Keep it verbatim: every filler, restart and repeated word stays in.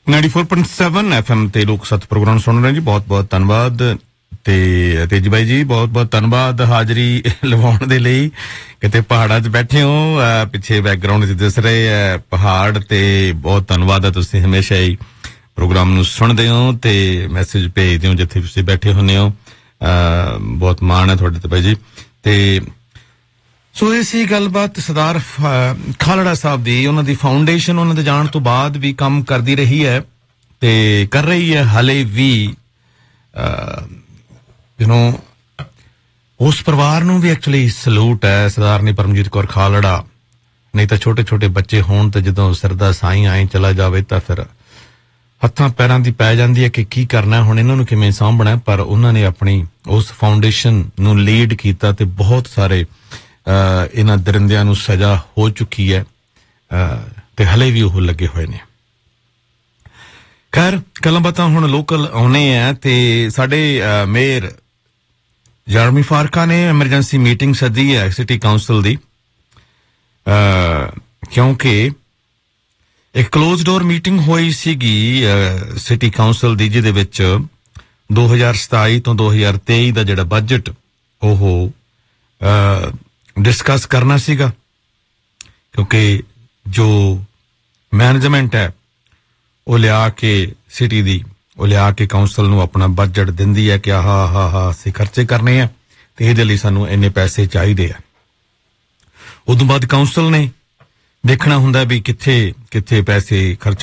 Ninety four point seven F M ਤੇ ਲੋਕ ਸੱਤ ਪ੍ਰੋਗਰਾਮ ਸੁਣ ਰਹੇ ਜੀ। ਬਹੁਤ ਬਹੁਤ ਧੰਨਵਾਦ ਤੇ ਤੇਜ ਬਾਈ ਜੀ, ਬਹੁਤ ਬਹੁਤ ਧੰਨਵਾਦ ਹਾਜ਼ਰੀ ਲਵਾਉਣ ਦੇ ਲਈ। ਕਿਤੇ ਪਹਾੜਾਂ 'ਚ ਬੈਠੇ ਹੋ, ਪਿੱਛੇ ਬੈਕਗਰਾਉਂਡ 'ਚ ਦਿਸ ਰਹੇ ਹੈ ਪਹਾੜ, ਤੇ ਬਹੁਤ ਧੰਨਵਾਦ ਹੈ। ਤੁਸੀਂ ਹਮੇਸ਼ਾ ਹੀ ਪ੍ਰੋਗਰਾਮ ਨੂੰ ਸੁਣਦੇ ਹੋ ਤੇ ਮੈਸੇਜ ਭੇਜਦੇ ਹੋ ਜਿੱਥੇ ਤੁਸੀਂ ਬੈਠੇ ਹੁੰਦੇ ਹੋ। ਬਹੁਤ ਮਾਣ ਹੈ ਤੁਹਾਡੇ ਤੇ ਬਾਈ ਜੀ। ਤੇ ਸੋ ਇਹ ਸੀ ਗੱਲਬਾਤ ਸਰਦਾਰ ਖਾਲੜਾ ਸਾਹਿਬ ਦੀ। ਉਹਨਾਂ ਦੀ ਫਾਊਂਡੇਸ਼ਨ ਉਹਨਾਂ ਦੇ ਜਾਣ ਤੋਂ ਬਾਅਦ ਵੀ ਕੰਮ ਕਰਦੀ ਰਹੀ ਹੈ ਤੇ ਕਰ ਰਹੀ ਹੈ ਹਲੇ ਵੀ। ਯੂ ਨੋ ਉਸ ਪਰਿਵਾਰ ਨੂੰ ਵੀ ਐਕਚੁਅਲੀ ਸਲੂਟ ਹੈ, ਸਰਦਾਰਨੀ ਪਰਮਜੀਤ ਕੌਰ ਖਾਲੜਾ। ਨਹੀਂ ਤਾਂ ਛੋਟੇ ਛੋਟੇ ਬੱਚੇ ਹੋਣ ਤੇ ਜਦੋਂ ਸਰਦਾ ਸਾਈਂ ਆਏ ਚਲਾ ਜਾਵੇ ਤਾਂ ਫਿਰ ਹੱਥਾਂ ਪੈਰਾਂ ਦੀ ਪੈ ਜਾਂਦੀ ਹੈ ਕਿ ਕੀ ਕਰਨਾ ਹੁਣ, ਇਹਨਾਂ ਨੂੰ ਕਿਵੇਂ ਸਾਂਭਣਾ। ਪਰ ਉਹਨਾਂ ਨੇ ਆਪਣੀ ਉਸ ਫਾਊਂਡੇਸ਼ਨ ਨੂੰ ਲੀਡ ਕੀਤਾ ਤੇ ਬਹੁਤ ਸਾਰੇ ਇਹਨਾਂ ਦਰਿੰਦਿਆਂ ਨੂੰ ਸਜ਼ਾ ਹੋ ਚੁੱਕੀ ਹੈ ਤੇ ਹਲੇ ਵੀ ਉਹ ਲੱਗੇ ਹੋਏ ਨੇ। ਖੈਰ ਗੱਲਾਂ ਬਾਤਾਂ ਹੁਣ ਲੋਕਲ ਆਉਣੇ ਆ ਤੇ ਸਾਡੇ ਮੇਅਰ ਜਰਮੀ ਫਾਰਕਾ ਨੇ ਐਮਰਜੈਂਸੀ ਮੀਟਿੰਗ ਸੱਦੀ ਹੈ ਸਿਟੀ ਕਾਉਂਸਲ ਦੀ, ਕਿਉਂਕਿ ਇੱਕ ਕਲੋਜ਼ ਡੋਰ ਮੀਟਿੰਗ ਹੋਈ ਸੀਗੀ ਸਿਟੀ ਕਾਉਂਸਲ ਦੀ, ਜਿਹਦੇ ਵਿੱਚ ਦੋ ਹਜ਼ਾਰ ਸਤਾਈ ਤੋਂ ਦੋ ਹਜ਼ਾਰ ਤੇਈ ਦਾ ਜਿਹੜਾ ਬਜਟ ਉਹ ਡਿਸਕਸ ਕਰਨਾ ਸੀਗਾ। ਕਿਉਂਕਿ ਜੋ ਮੈਨੇਜਮੈਂਟ ਹੈ ਉਹ ਲਿਆ ਕੇ ਸਿਟੀ ਦੀ ਉਹ ਲਿਆ ਕੇ ਕਾਉਂਸਲ ਨੂੰ ਆਪਣਾ ਬਜਟ ਦਿੰਦੀ ਹੈ ਕਿ ਆਹ ਆਹ ਆਹ ਅਸੀਂ ਖਰਚੇ ਕਰਨੇ ਆ ਤੇ ਇਹਦੇ ਲਈ ਸਾਨੂੰ ਇੰਨੇ ਪੈਸੇ ਚਾਹੀਦੇ ਆ। ਉਦੋਂ ਬਾਅਦ ਕਾਉਂਸਲ ਨੇ ਦੇਖਣਾ ਹੁੰਦਾ ਵੀ ਕਿੱਥੇ ਕਿੱਥੇ ਪੈਸੇ ਖਰਚ